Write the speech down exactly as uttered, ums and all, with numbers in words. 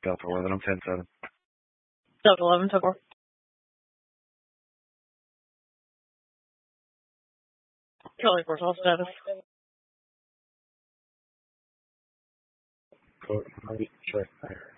Delta eleven, I'm ten seven. Delta eleven, ten four. Charlie four, all status. Code, sure.